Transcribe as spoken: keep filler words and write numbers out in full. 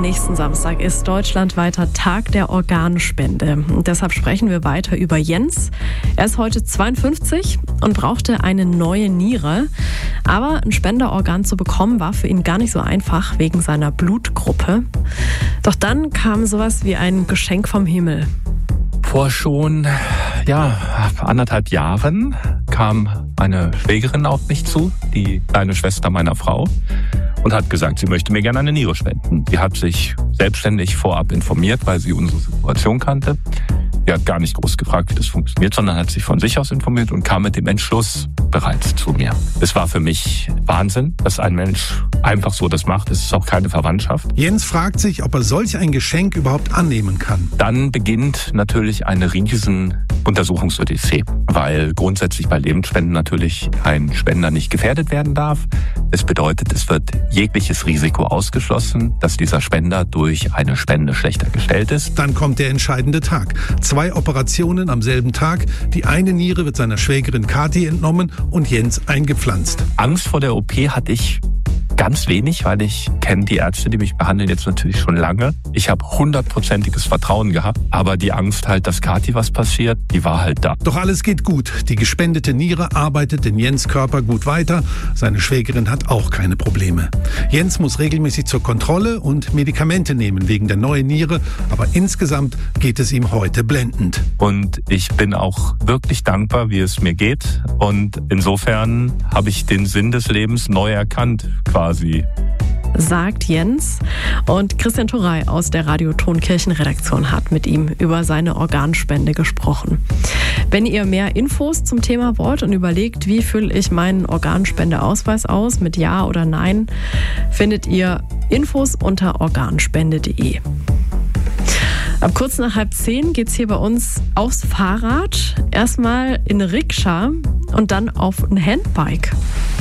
nächsten Samstag ist deutschlandweiter Tag der Organspende. Und deshalb sprechen wir weiter über Jens. Er ist heute zweiundfünfzig und brauchte eine neue Niere. Aber ein Spenderorgan zu bekommen war für ihn gar nicht so einfach wegen seiner Blutgruppe. Doch dann kam sowas wie ein Geschenk vom Himmel. Vor schon ja, anderthalb Jahren kam eine Schwägerin auf mich zu, die kleine Schwester meiner Frau, und hat gesagt, sie möchte mir gerne eine Niere spenden. Sie hat sich selbstständig vorab informiert, weil sie unsere Situation kannte. Sie hat gar nicht groß gefragt, wie das funktioniert, sondern hat sich von sich aus informiert und kam mit dem Entschluss bereits zu mir. Es war für mich Wahnsinn, dass ein Mensch einfach so das macht. Es ist auch keine Verwandtschaft. Jens fragt sich, ob er solch ein Geschenk überhaupt annehmen kann. Dann beginnt natürlich eine riesen Untersuchungsodyssee, weil grundsätzlich bei Lebensspenden natürlich ein Spender nicht gefährdet werden darf. Es bedeutet, es wird jegliches Risiko ausgeschlossen, dass dieser Spender durch eine Spende schlechter gestellt ist. Dann kommt der entscheidende Tag. Zwei Operationen am selben Tag. Die eine Niere wird seiner Schwägerin Kathi entnommen und Jens eingepflanzt. Angst vor der O P hatte ich ganz wenig, weil ich kenne die Ärzte, die mich behandeln, jetzt natürlich schon lange. Ich habe hundertprozentiges Vertrauen gehabt, aber die Angst halt, dass Kathi was passiert, die war halt da. Doch alles geht gut. Die gespendete Niere arbeitet in Jens' Körper gut weiter. Seine Schwägerin hat auch keine Probleme. Jens muss regelmäßig zur Kontrolle und Medikamente nehmen wegen der neuen Niere, aber insgesamt geht es ihm heute blendend. Und ich bin auch wirklich dankbar, wie es mir geht. Und insofern habe ich den Sinn des Lebens neu erkannt, quasi. Sagt Jens. Und Christian Thorey aus der Radio-Tonkirchen-Redaktion hat mit ihm über seine Organspende gesprochen. Wenn ihr mehr Infos zum Thema wollt und überlegt, wie fülle ich meinen Organspendeausweis aus, mit Ja oder Nein, findet ihr Infos unter organspende punkt de. Ab kurz nach halb zehn geht's hier bei uns aufs Fahrrad. Erstmal in eine Rikscha und dann auf ein Handbike.